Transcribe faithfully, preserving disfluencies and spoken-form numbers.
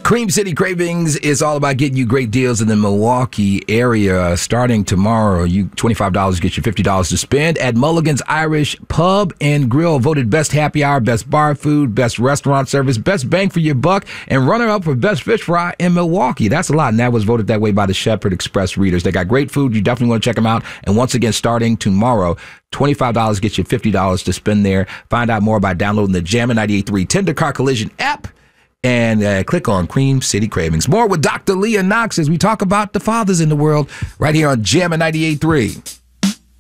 Cream City Cravings is all about getting you great deals in the Milwaukee area. Starting tomorrow, you twenty-five dollars gets you fifty dollars to spend at Mulligan's Irish Pub and Grill. Voted best happy hour, best bar food, best restaurant service, best bang for your buck, and runner-up for best fish fry in Milwaukee. That's a lot, and that was voted that way by the Shepherd Express readers. They got great food. You definitely want to check them out. And once again, starting tomorrow, twenty-five dollars gets you fifty dollars to spend there. Find out more by downloading the Jammin' ninety-eight point three Tender Car Collision app. And uh, click on Cream City Cravings. More with Doctor Leah Knox as we talk about the fathers in the world right here on Jammin' ninety-eight point three.